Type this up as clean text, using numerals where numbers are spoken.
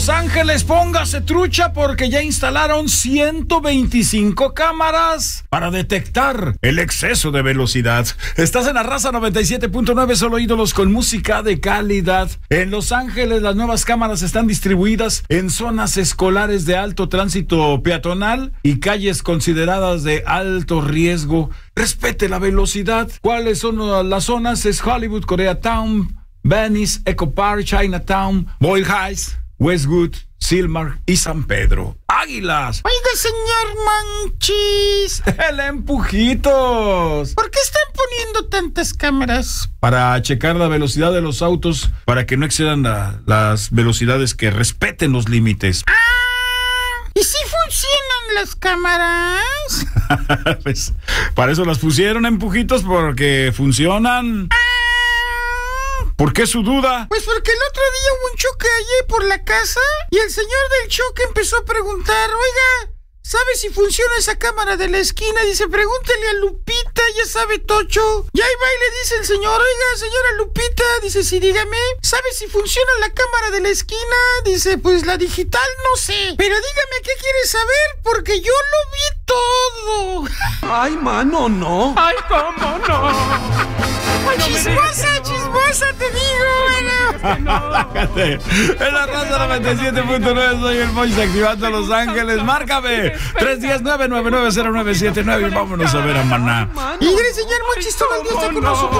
Los Ángeles, póngase trucha porque ya instalaron 125 cámaras para detectar el exceso de velocidad. Estás en la Raza 97.9, solo ídolos con música de calidad. En Los Ángeles, las nuevas cámaras están distribuidas en zonas escolares de alto tránsito peatonal y calles consideradas de alto riesgo. Respete la velocidad. ¿Cuáles son las zonas? Es Hollywood, Koreatown, Venice, Echo Park, Chinatown, Boyle Heights, Westwood, Silmar y San Pedro. ¡Águilas! Oiga, señor Monchis. ¡El empujitos! ¿Por qué están poniendo tantas cámaras? Para checar la velocidad de los autos, para que no excedan las velocidades, que respeten los límites. ¿Y si funcionan las cámaras? Pues para eso las pusieron, empujitos, porque funcionan. ¿Por qué su duda? Pues porque el otro día hubo un choque allí por la casa y el señor del choque empezó a preguntar, oiga, ¿sabe si funciona esa cámara de la esquina? Dice, pregúntele a Lupita, ya sabe Tocho. Y ahí va y le dice el señor, oiga, señora Lupita, dice, sí, dígame, ¿sabe si funciona la cámara de la esquina? Dice, pues la digital no sé, pero dígame qué quiere saber, porque yo lo vi todo. Ay, mano, no. Ay, cómo no. Ay, no Chismosa, te digo, bueno. Bájate. En la Raza 97.9, soy el Monchis, activando Los Ángeles. Márcame 310-999-0979 y vámonos a ver a Maná. Y el señor Monchis todo el día está con nosotros.